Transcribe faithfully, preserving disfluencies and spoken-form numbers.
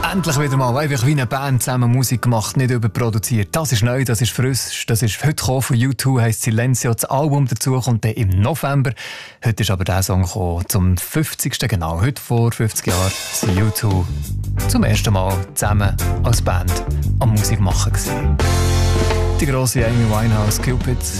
Endlich wieder mal einfach wie eine Band zusammen Musik gemacht, nicht überproduziert. Das ist neu, das ist frisch, das ist heute gekommen von U zwei, heisst Silencio. Das Album dazu kommt dann im November. Heute ist aber der Song gekommen, zum fünfzigsten Genau, heute vor fünfzig Jahren sind U zwei zum ersten Mal zusammen als Band am Musik machen gewesen. Die grosse Amy Winehouse, Cupids.